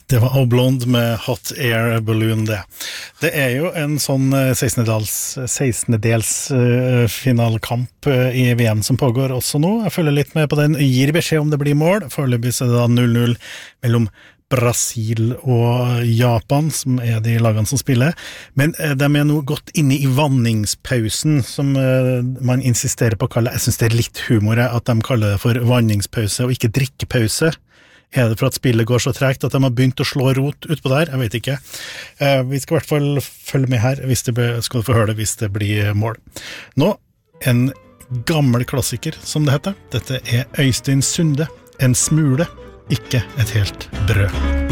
Det var Oblond med Hot Air Balloon det. Det jo en sånn 16-dels finalkamp i VM som pågår også nå. Jeg følger litt med på den, gir beskjed om det blir mål. Foreløpig så det da 0-0 mellom Brasil og Japan, som de lagene som spiller. Men de nå gått inne i vanningspausen, som man insisterer på å kalle. Jeg synes det litt humor at de kaller det for vanningspause og ikke drikkepause. Det for at spillet går så tregt at de har begynt å slå rot ut på der? Jeg vet ikke. Vi skal I hvert fall følge med her, skal du få høre det hvis det blir mål. Nå, en gammel klassiker, som det heter. Dette Øystein Sunde. En smule, ikke et helt brød.